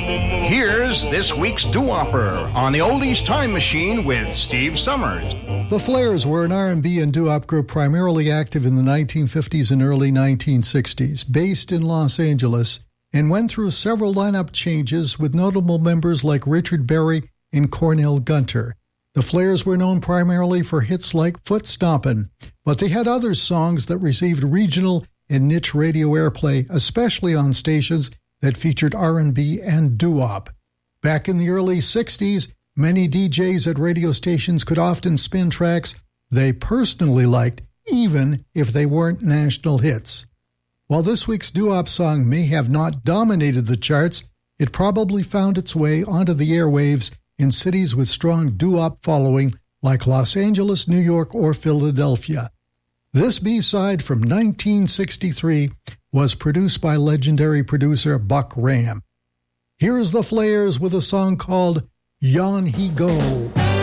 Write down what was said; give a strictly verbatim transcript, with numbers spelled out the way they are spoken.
Here's this week's doo-wopper on the Oldies Time Machine with Steve Summers. The Flares were an R and B and doo-wop group primarily active in the nineteen fifties and early nineteen sixties, based in Los Angeles, and went through several lineup changes with notable members like Richard Berry and Cornell Gunter. The Flares were known primarily for hits like Foot Stompin', but they had other songs that received regional and niche radio airplay, especially on stations that featured R and B and doo-wop. Back in the early sixties, many D Js at radio stations could often spin tracks they personally liked, even if they weren't national hits. While this week's doo-wop song may have not dominated the charts, it probably found its way onto the airwaves in cities with strong doo-wop following like Los Angeles, New York, or Philadelphia. This B-side from nineteen sixty-three was produced by legendary producer Buck Ram. Here's the Flares with a song called Yon He Go.